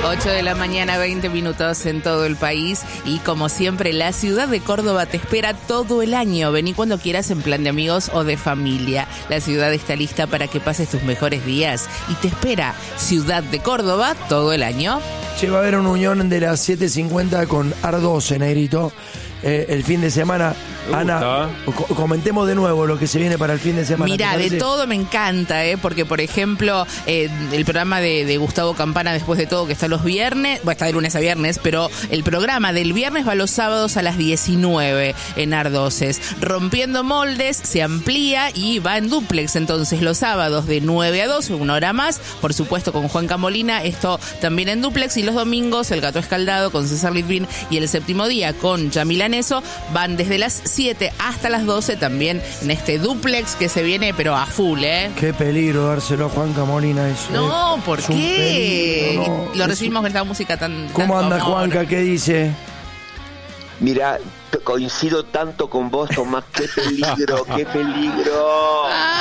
8 de la mañana, 20 minutos en todo el país. Y como siempre, la ciudad de Córdoba te espera todo el año. Vení cuando quieras en plan de amigos o de familia. La ciudad está lista para que pases tus mejores días. Y te espera Ciudad de Córdoba todo el año. Sí, va a haber una unión de las 7:50 con Ar12, Negrito. El fin de semana. Ana, comentemos de nuevo lo que se viene para el fin de semana. Mirá, de todo me encanta, porque por ejemplo, el programa de Gustavo Campana, Después de Todo, que está los viernes, bueno, está de lunes a viernes, pero el programa del viernes va los sábados a las 19 en Ar12. Rompiendo Moldes se amplía y va en dúplex, entonces los sábados de 9 a 12, una hora más, por supuesto con Juan Camolina, esto también en dúplex, y los domingos El Gato Escaldado con César Litvin y El Séptimo Día con Yamila Neso van desde las 7 hasta las 12 también en este dúplex que se viene pero a full, Qué peligro dárselo a Juan Camolina eso. No, ¿por qué? Peligro, no. Lo recibimos con esta música tan... ¿Cómo anda amor. Juanca? ¿Qué dice? Mira, coincido tanto con vos, Tomás, qué peligro, qué peligro.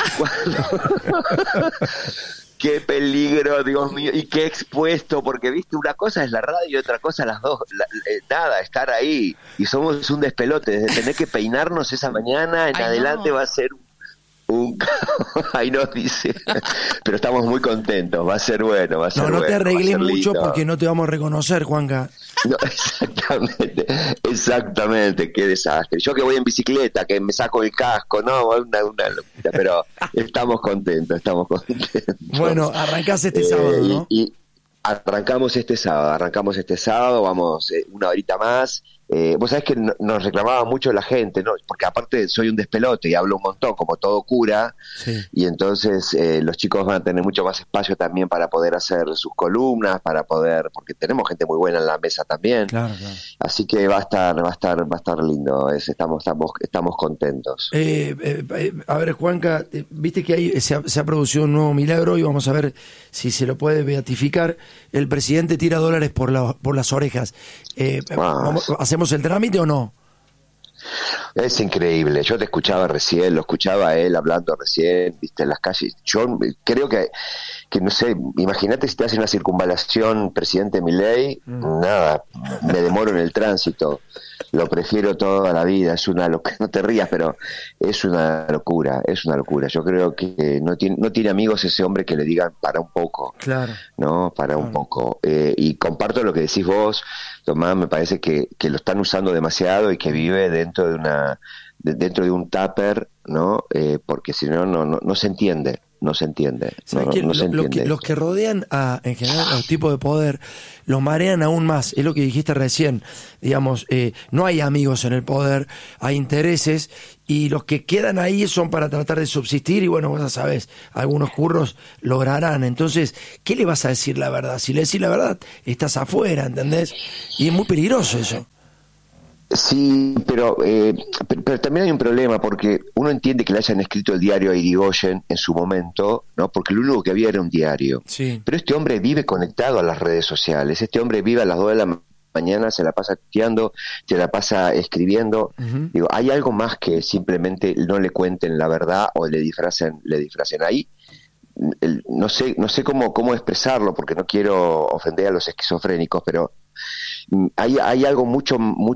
Qué peligro, Dios mío, y qué expuesto, porque viste, una cosa es la radio y otra cosa las dos, nada, estar ahí, y somos un despelote, desde tener que peinarnos esa mañana en adelante va a ser ahí nos dice, pero estamos muy contentos, va a ser bueno, va a ser bueno. No te arregles mucho lindo. porque no te vamos a reconocer, Juanca. No, exactamente, qué desastre. Yo que voy en bicicleta, que me saco el casco, no, una locura, pero estamos contentos. Bueno, arrancás este sábado, ¿no? Y arrancamos este sábado, vamos una horita más. Vos sabés que nos reclamaba mucho la gente, ¿no? Porque aparte soy un despelote y hablo un montón, como todo cura, sí. Y entonces los chicos van a tener mucho más espacio también para poder hacer sus columnas, porque tenemos gente muy buena en la mesa también. Claro. Así que va a estar lindo, estamos contentos. A ver, Juanca, viste que ahí se ha producido un nuevo milagro y vamos a ver si se lo puede beatificar. El presidente tira dólares por las orejas. ¿Hacemos el trámite o no? Es increíble, yo te escuchaba recién, lo escuchaba a él hablando recién, viste, en las calles. Yo creo que no sé, imagínate si te hace una circunvalación, presidente Milei, nada, me demoro en el tránsito, lo prefiero toda la vida, es una locura, no te rías, pero es una locura. Yo creo que no tiene amigos ese hombre que le digan para un poco, claro, ¿no? Un poco, y comparto lo que decís vos, Tomás, me parece que lo están usando demasiado y que vive dentro de un tupper, ¿no? Porque si no se entiende. No se entiende. Los que rodean en general a los tipos de poder los marean aún más. Es lo que dijiste recién. Digamos, no hay amigos en el poder, hay intereses, y los que quedan ahí son para tratar de subsistir, y bueno, vos ya sabés, algunos curros lograrán. Entonces, ¿qué le vas a decir la verdad? Si le decís la verdad, estás afuera, ¿entendés? Y es muy peligroso eso. Sí, pero también hay un problema, porque uno entiende que le hayan escrito el diario a Irigoyen en su momento, ¿no? Porque lo único que había era un diario. Sí. Pero este hombre vive conectado a las redes sociales, este hombre vive a las 2 de la mañana, se la pasa tuiteando, se la pasa escribiendo. Uh-huh. Digo, hay algo más que simplemente no le cuenten la verdad o le disfracen ahí. No sé cómo expresarlo, porque no quiero ofender a los esquizofrénicos, pero hay algo mucho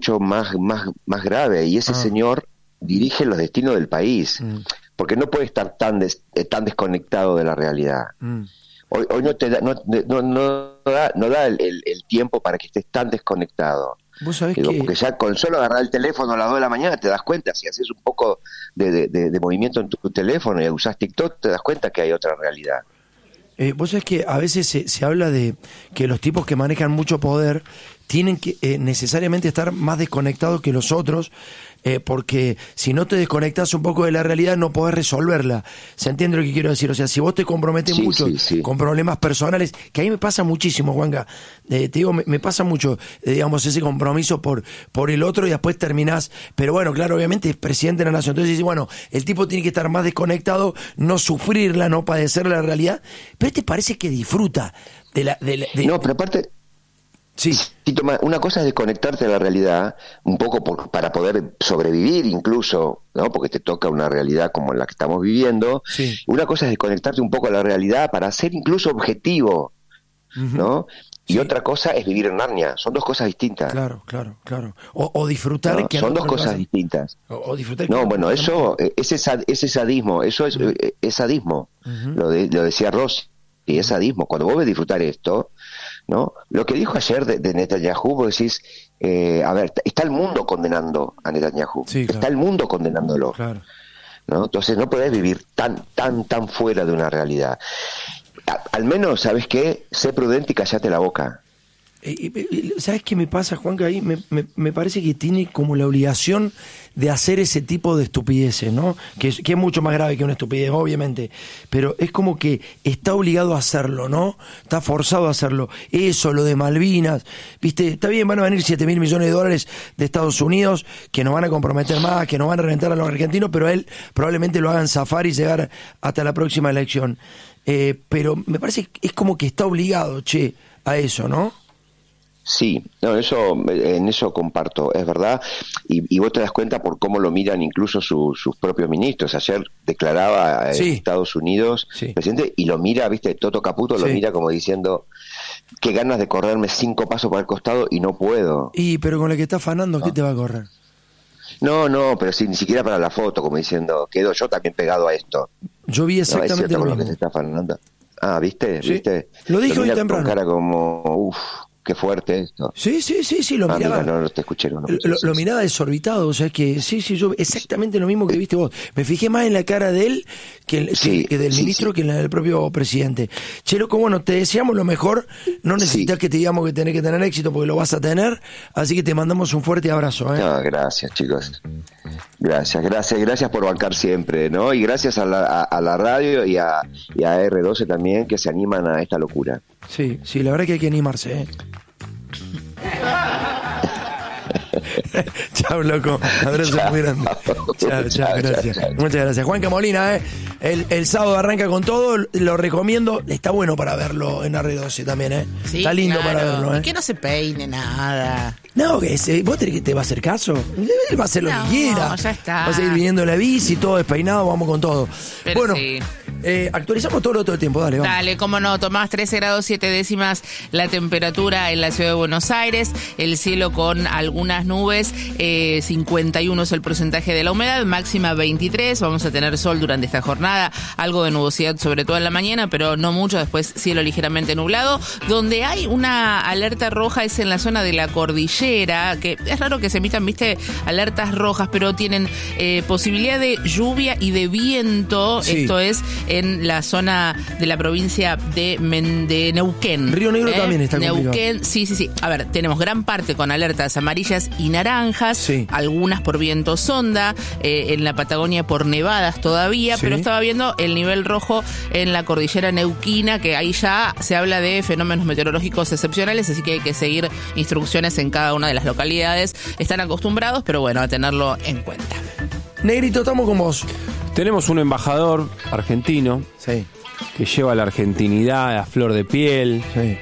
más grave, y ese señor dirige los destinos del país, porque no puede estar tan desconectado de la realidad. Hoy no da el tiempo para que estés tan desconectado. ¿Vos sabés que... Porque ya con solo agarrar el teléfono a las 2 de la mañana te das cuenta, si haces un poco de movimiento en tu teléfono y usás TikTok, te das cuenta que hay otra realidad. Vos sabés que a veces se habla de que los tipos que manejan mucho poder tienen que necesariamente estar más desconectados que los otros, porque si no te desconectas un poco de la realidad no podés resolverla. ¿Se entiende lo que quiero decir? O sea, si vos te comprometes mucho con problemas personales, que a mí me pasa muchísimo, Juanca, te digo, me pasa mucho, digamos, ese compromiso por el otro, y después terminás, pero bueno, claro, obviamente es presidente de la nación, entonces dice, bueno, el tipo tiene que estar más desconectado, no sufrirla, no padecer la realidad, pero ¿te parece que disfruta No, pero aparte... Sí, Tomás, una cosa es desconectarte de la realidad, un poco para poder sobrevivir incluso, ¿no? Porque te toca una realidad como la que estamos viviendo. Sí. Una cosa es desconectarte un poco de la realidad para ser incluso objetivo, ¿no? y otra cosa es vivir en Narnia. Son dos cosas distintas. Claro. O disfrutar no, que son dos cosas distintas. O disfrutar no, bueno, eso ese sadismo, eso es sadismo. Lo decía Rossi, y es sadismo. Cuando vos ves disfrutar esto, ¿no? Lo que dijo ayer de Netanyahu, vos decís, a ver, está el mundo condenando a Netanyahu. Sí, claro. Está el mundo condenándolo. Claro. ¿No? Entonces no podés vivir tan fuera de una realidad. Al menos, ¿sabes qué? Sé prudente y callate la boca. ¿Sabes qué me pasa, Juanca? Ahí me parece que tiene como la obligación de hacer ese tipo de estupideces, ¿no? Que es mucho más grave que una estupidez, obviamente. Pero es como que está obligado a hacerlo, ¿no? Está forzado a hacerlo. Eso, lo de Malvinas, ¿viste? Está bien, van a venir 7.000 millones de dólares de Estados Unidos, que nos van a comprometer más, que nos van a reventar a los argentinos, pero a él probablemente lo hagan zafar y llegar hasta la próxima elección. Pero me parece que es como que está obligado, a eso, ¿no? Sí, no, en eso comparto, es verdad, y vos te das cuenta por cómo lo miran incluso sus propios ministros. Ayer declaraba Estados Unidos, presidente, y lo mira, viste, Toto Caputo lo mira como diciendo, qué ganas de correrme 5 pasos para el costado y no puedo. Pero con la que está afanando, ¿qué te va a correr? No, pero ni siquiera para la foto, como diciendo, quedo yo también pegado a esto. Yo vi exactamente lo mismo. Que se está afanando. ¿Viste? Sí. ¿Viste? Lo dije hoy temprano. Con cara como, qué fuerte esto. Sí, lo miraba. Mira, no te escuché. Lo miraba desorbitado, o sea que yo exactamente lo mismo que viste vos. Me fijé más en la cara de él que del ministro que en la del propio presidente. Che, loco, bueno, te deseamos lo mejor. No necesitas que te digamos que tenés que tener éxito porque lo vas a tener. Así que te mandamos un fuerte abrazo. No, gracias, chicos. Gracias por bancar siempre, ¿no? Y gracias a la radio y a R12 también, que se animan a esta locura. Sí, la verdad que hay que animarse, ¿eh? Chao, loco. Abrazo muy grande. Chao, gracias. Muchas gracias. Juanca Molina, el sábado arranca con todo. Lo recomiendo. Está bueno para verlo en R12 también, Sí, está lindo para verlo, Que no se peine nada. No, vos tenés que te va a hacer caso. Él va a hacer lo que quiera. Ya está. Va a seguir viniendo la bici, todo despeinado, vamos con todo. Pero bueno, sí. Actualizamos todo el tiempo, dale, vamos. Dale, cómo no, Tomás, 13 grados 7 décimas la temperatura en la ciudad de Buenos Aires, el cielo con algunas nubes, 51 es el porcentaje de la humedad, máxima 23, vamos a tener sol durante esta jornada, algo de nubosidad sobre todo en la mañana, pero no mucho, después cielo ligeramente nublado, donde hay una alerta roja es en la zona de la cordillera, que es raro que se emitan, alertas rojas, pero tienen posibilidad de lluvia y de viento, esto es en la zona de la provincia de Neuquén. Río Negro también está complicado. Neuquén, sí. A ver, tenemos gran parte con alertas amarillas y naranjas, algunas por viento sonda, en la Patagonia por nevadas todavía, pero estaba viendo el nivel rojo en la cordillera neuquina, que ahí ya se habla de fenómenos meteorológicos excepcionales, así que hay que seguir instrucciones en cada una de las localidades. Están acostumbrados, pero bueno, a tenerlo en cuenta. Negrito, estamos con vos. Tenemos un embajador argentino que lleva la argentinidad a flor de piel,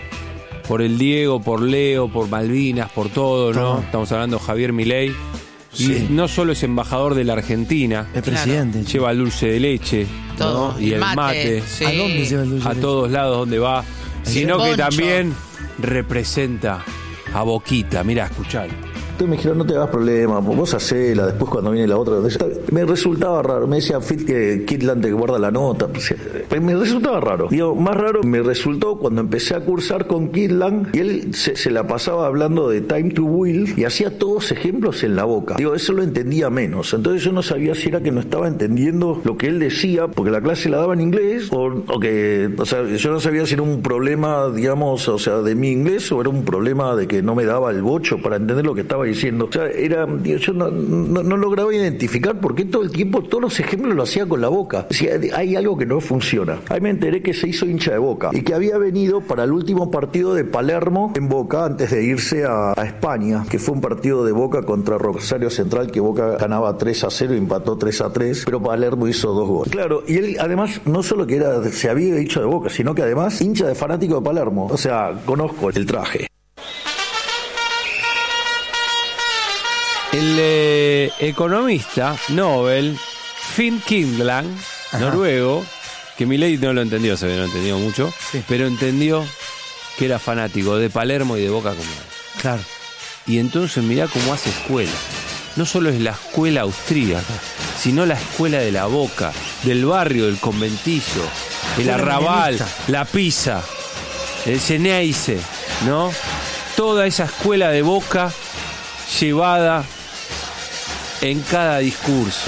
por el Diego, por Leo, por Malvinas, por todo, ¿no? Estamos hablando de Javier Milei. Y no solo es embajador de la Argentina, el presidente lleva el dulce de leche, todo, ¿no? Y el mate. ¿A dónde lleva el dulce de leche? A todos lados donde va, sino que también representa a Boquita. Mirá, escuchalo. Entonces me dijeron, no te hagas problema, vos hacela, después cuando viene la otra. Me resultaba raro, me decía Fit que Kitland te guarda la nota. Me resultaba raro. Digo, más raro me resultó cuando empecé a cursar con Kitland y él se la pasaba hablando de Time to Will y hacía todos ejemplos en la boca. Digo, eso lo entendía menos. Entonces yo no sabía si era que no estaba entendiendo lo que él decía, porque la clase la daba en inglés, o que, o sea, yo no sabía si era un problema, digamos, o sea, de mi inglés, o era un problema de que no me daba el bocho para entender lo que estaba diciendo. O sea, yo no lograba identificar por qué todo el tiempo todos los ejemplos lo hacía con la boca. O sea, hay algo que no funciona. Ahí me enteré que se hizo hincha de Boca y que había venido para el último partido de Palermo en Boca antes de irse a España, que fue un partido de Boca contra Rosario Central, que Boca ganaba 3-0 y empató 3-3, pero Palermo hizo 2 goles. Claro, y él además no solo que se había hecho de Boca, sino que además hincha de fanático de Palermo. O sea, conozco el traje. El economista Nobel Finn Kindland, noruego, que Milei no lo entendió, se ve, no entendió mucho, pero entendió que era fanático de Palermo y de Boca como él. Claro. Y entonces mirá cómo hace escuela. No solo es la escuela austríaca, sino la escuela de la Boca, del barrio, del conventillo, el arrabal, la Pisa, el Ceneice, ¿no? Toda esa escuela de Boca llevada en cada discurso.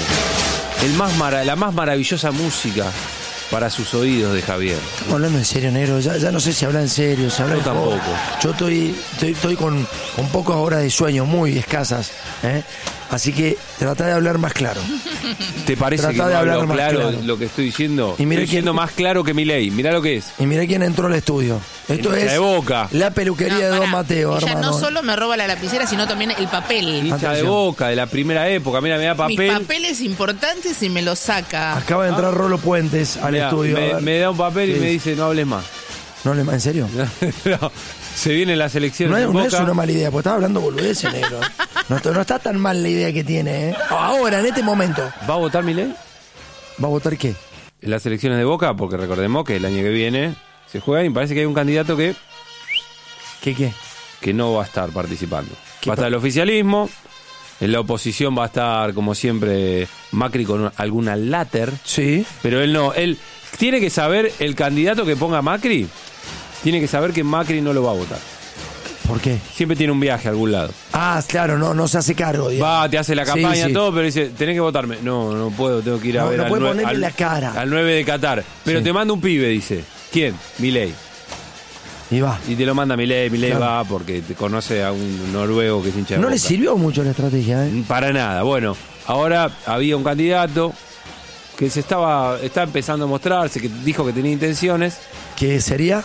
La más maravillosa música para sus oídos de Javier. Estamos hablando en serio, negro. Ya no sé si habla en serio, si habla. Yo tampoco. Yo estoy con pocas horas de sueño, muy escasas, ¿eh? Así que trata de hablar más claro. ¿Te parece que no hablo claro lo que estoy diciendo? Y estoy siendo más claro que Milei. Mirá lo que es. Y mirá quién entró al estudio. Esto es de Boca. La peluquería de Don Mateo, ella hermano. no solo me roba la lapicera, sino también el papel. Hincha de Boca, de la primera época. Mira, me da papel. Mis papeles importantes y me los saca. Acaba de entrar Rolo Puentes al estudio. Me da un papel y me dice, no hables más. ¿No hables más? ¿En serio? No, se vienen las elecciones. No es una mala idea, porque estaba hablando boludeces, negro. No está tan mal la idea que tiene, ¿eh? Ahora, en este momento. ¿Va a votar Milei? ¿Va a votar qué? En las elecciones de Boca, porque recordemos que el año que viene se juega y me parece que hay un candidato que... ¿Qué? Que no va a estar participando. Va a estar el oficialismo, en la oposición va a estar, como siempre, Macri con alguna láter. Sí. Pero él no. Él tiene que saber, el candidato que ponga Macri, tiene que saber que Macri no lo va a votar. ¿Por qué? Siempre tiene un viaje a algún lado. Ah, claro, no se hace cargo. Digamos. Va, te hace la campaña, todo, pero dice, tenés que votarme. No puedo, tengo que ir a ver al 9, la cara. Al 9 de Qatar. Pero te manda un pibe, dice. ¿Quién? Milei. Y va. Y te lo manda Milei claro. Va porque te conoce a un noruego que es hincha de No Boca. le sirvió mucho la estrategia, ¿eh? Para nada. Bueno, ahora había un candidato que está empezando a mostrarse, que dijo que tenía intenciones. ¿Qué sería?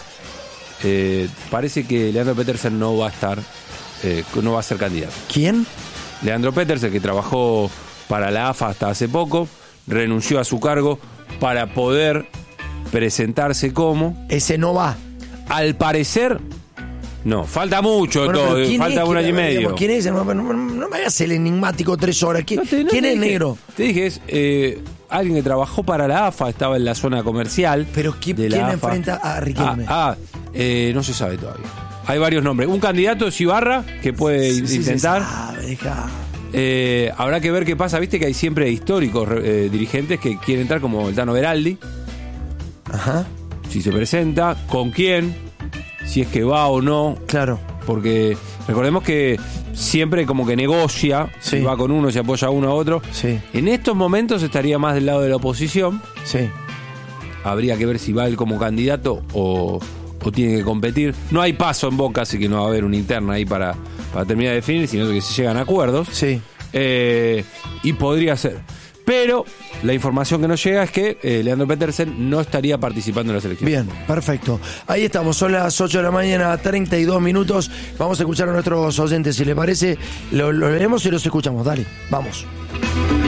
Parece que Leandro Petersen no va a estar, no va a ser candidato. ¿Quién? Leandro Petersen, que trabajó para la AFA hasta hace poco, renunció a su cargo para poder presentarse como... Ese no va. Al parecer, no. Falta mucho todo, falta un año y medio. ¿Quién es? No me hagas el enigmático 3 horas. ¿Quién es, negro? Te dije, es alguien que trabajó para la AFA, estaba en la zona comercial. ¿Pero quién enfrenta a Riquelme? No se sabe todavía. Hay varios nombres. Un candidato es Ibarra, que puede intentar. Habrá que ver qué pasa. Viste que hay siempre históricos dirigentes que quieren entrar, como el Tano Beraldi. Ajá. Si se presenta, con quién, si es que va o no. Claro. Porque recordemos que siempre como que negocia, si va con uno, se apoya a uno a otro. Sí. En estos momentos estaría más del lado de la oposición. Sí. Habría que ver si va él como candidato o tiene que competir. No hay paso en Boca, así que no va a haber una interna ahí para terminar de definir, sino que se llegan a acuerdos. Sí. Y podría ser. Pero la información que nos llega es que Leandro Petersen no estaría participando en las elecciones. Bien, perfecto. Ahí estamos, son las 8 de la mañana, 32 minutos. Vamos a escuchar a nuestros oyentes, si les parece. Lo leemos y los escuchamos. Dale, vamos.